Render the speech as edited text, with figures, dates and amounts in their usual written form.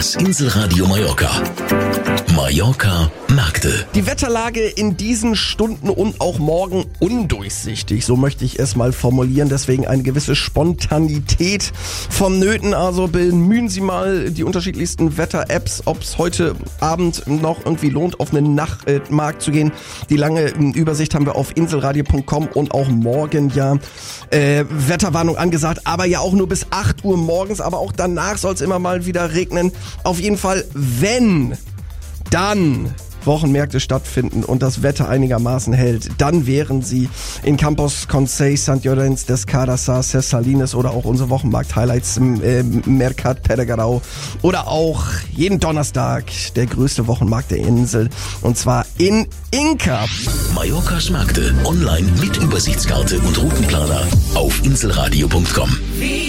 Das Inselradio Mallorca. Mallorca Märkte. Die Wetterlage in diesen Stunden und auch morgen undurchsichtig, so möchte ich es mal formulieren. Deswegen eine gewisse Spontanität vonnöten. Also bemühen Sie mal die unterschiedlichsten Wetter-Apps, ob es heute Abend noch irgendwie lohnt, auf einen Nachtmarkt zu gehen. Die lange Übersicht haben wir auf inselradio.com und auch morgen Wetterwarnung angesagt, aber ja auch nur bis 8 Uhr morgens, aber auch danach soll es immer mal wieder regnen. Auf jeden Fall, wenn dann Wochenmärkte stattfinden und das Wetter einigermaßen hält, dann wären sie in Campos Consell, St. Llorenç des Cardassar, Ses Salines oder auch unsere Wochenmarkt-Highlights im Mercat Peregarau oder auch jeden Donnerstag der größte Wochenmarkt der Insel und zwar in Inca. Mallorcas Märkte online mit Übersichtskarte und Routenplaner auf inselradio.com.